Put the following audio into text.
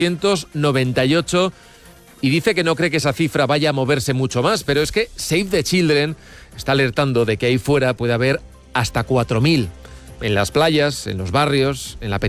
298 y dice que no cree que esa cifra vaya a moverse mucho más, pero es que Save the Children está alertando de que ahí fuera puede haber hasta 4.000 en las playas, en los barrios, en la periferia.